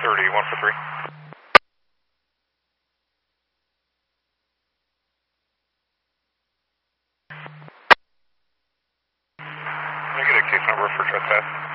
30, 1 for 3. Can I get a case number for trespass?